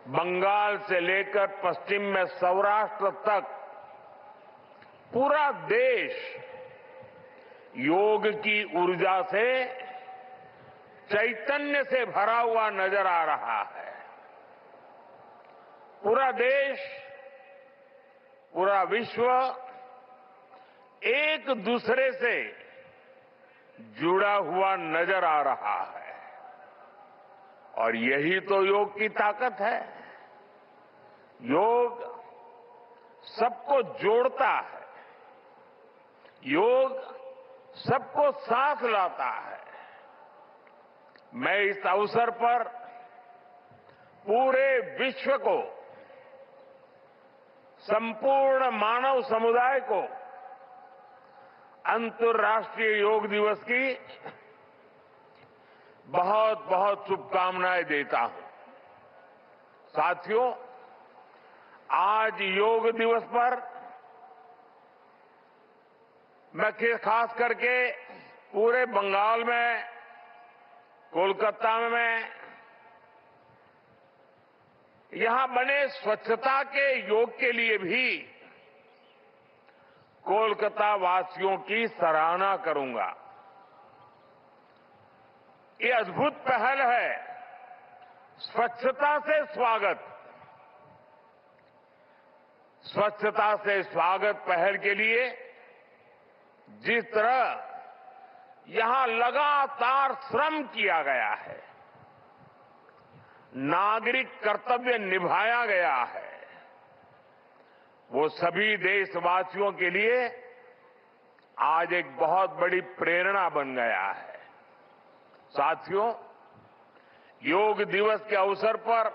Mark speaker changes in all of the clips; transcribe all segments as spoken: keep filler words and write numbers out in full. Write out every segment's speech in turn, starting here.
Speaker 1: बंगाल से लेकर पश्चिम में सौराष्ट्र तक पूरा देश योग की ऊर्जा से चैतन्य से भरा हुआ नजर आ रहा है। पूरा देश, पूरा विश्व एक दूसरे से जुड़ा हुआ नजर आ रहा है और यही तो योग की ताकत है। योग सबको जोड़ता है, योग सबको साथ लाता है। मैं इस अवसर पर पूरे विश्व को, संपूर्ण मानव समुदाय को अंतर्राष्ट्रीय योग दिवस की बहुत बहुत शुभकामनाएं देता हूं। साथियों, आज योग दिवस पर मैं खास करके पूरे बंगाल में, कोलकाता में यहां बने स्वच्छता के योग के लिए भी कोलकाता वासियों की सराहना करूंगा। ये अद्भुत पहल है, स्वच्छता से स्वागत। स्वच्छता से स्वागत पहल के लिए जिस तरह यहां लगातार श्रम किया गया है, नागरिक कर्तव्य निभाया गया है, वो सभी देशवासियों के लिए आज एक बहुत बड़ी प्रेरणा बन गया है। साथियों, योग दिवस के अवसर पर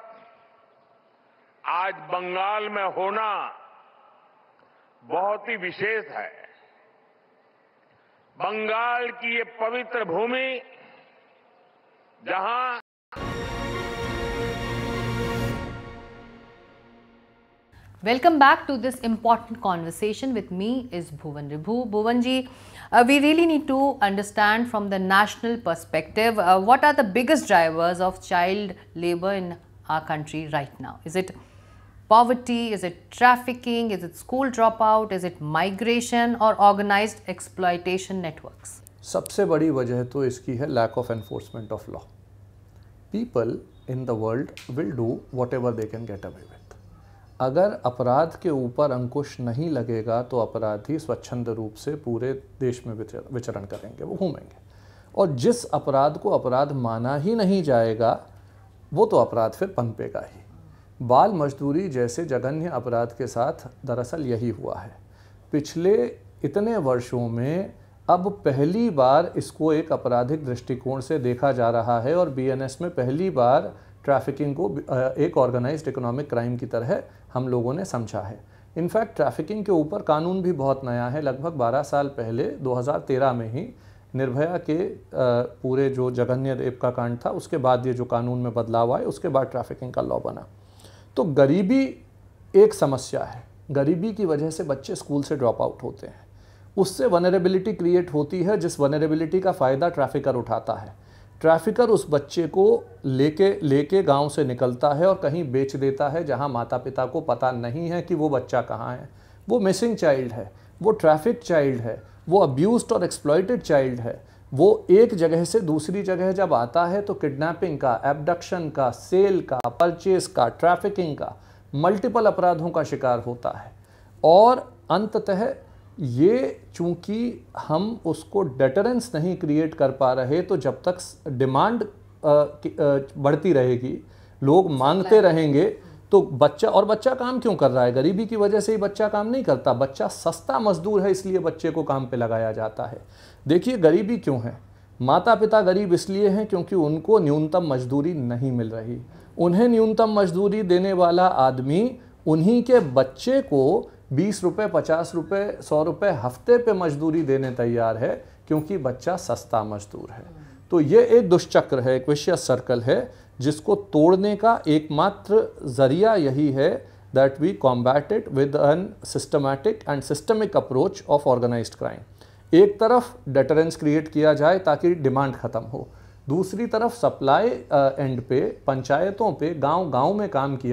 Speaker 1: आज बंगाल में होना बहुत ही विशेष है। बंगाल की ये पवित्र भूमि, जहां
Speaker 2: Welcome back to this important conversation. With me is Bhuvan Ribhu. Bhuvan ji, uh, we really need to understand from the national perspective, uh, what are the biggest drivers of child labor in our country right now? Is it poverty? Is it trafficking? Is it school dropout? Is it migration or organized exploitation networks?
Speaker 3: सबसे बड़ी वजह तो इसकी है lack of enforcement of law. People in the world will do whatever they can get away with. अगर अपराध के ऊपर अंकुश नहीं लगेगा तो अपराधी स्वच्छंद रूप से पूरे देश में विचरण करेंगे, वो घूमेंगे। और जिस अपराध को अपराध माना ही नहीं जाएगा वो तो अपराध फिर पनपेगा ही। बाल मजदूरी जैसे जघन्य अपराध के साथ दरअसल यही हुआ है। पिछले इतने वर्षों में अब पहली बार इसको एक आपराधिक दृष्टिकोण से देखा जा रहा है और बी एन एस में पहली बार ट्रैफिकिंग को एक ऑर्गेनाइज्ड इकोनॉमिक क्राइम की तरह हम लोगों ने समझा है। इनफैक्ट ट्रैफिकिंग के ऊपर कानून भी बहुत नया है। लगभग बारह साल पहले दो हज़ार तेरह में ही निर्भया के पूरे जो जघन्य रेप का कांड था उसके बाद ये जो कानून में बदलाव आए, उसके बाद ट्रैफिकिंग का लॉ बना। तो गरीबी एक समस्या है। गरीबी की वजह से बच्चे स्कूल से ड्रॉप आउट होते हैं, उससे वनरेबिलिटी क्रिएट होती है, जिस वनरेबिलिटी का फ़ायदा ट्रैफिकर उठाता है। ट्रैफिकर उस बच्चे को लेके लेके गांव से निकलता है और कहीं बेच देता है जहां माता पिता को पता नहीं है कि वो बच्चा कहां है। वो मिसिंग चाइल्ड है, वो ट्रैफिक चाइल्ड है, वो अब्यूज्ड और एक्सप्लॉइटेड चाइल्ड है। वो एक जगह से दूसरी जगह जब आता है तो किडनैपिंग का, एब्डक्शन का, सेल का, परचेज का, ट्रैफिकिंग का, मल्टीपल अपराधों का शिकार होता है। और अंततः ये चूंकि हम उसको डेटरेंस नहीं क्रिएट कर पा रहे, तो जब तक डिमांड बढ़ती रहेगी, लोग मांगते रहेंगे, तो बच्चा और बच्चा काम क्यों कर रहा है? गरीबी की वजह से ही बच्चा काम नहीं करता। बच्चा सस्ता मजदूर है, इसलिए बच्चे को काम पे लगाया जाता है। देखिए गरीबी क्यों है। माता पिता गरीब इसलिए हैं क्योंकि उनको न्यूनतम मजदूरी नहीं मिल रही। उन्हें न्यूनतम मजदूरी देने वाला आदमी उन्हीं के बच्चे को बीस रुपये, पचास रुपये, सौ रुपये हफ्ते पे मजदूरी देने तैयार है क्योंकि बच्चा सस्ता मजदूर है। तो ये एक दुष्चक्र है, एक विशियस सर्कल है, जिसको तोड़ने का एकमात्र जरिया यही है that we combat it with N systematic and systemic approach of organised crime. एक तरफ डेटरेंस क्रिएट किया जाए ताकि डिमांड खत्म हो, दूसरी तरफ सप्लाई एंड पे पंचायतों पे गांव गांव में काम किया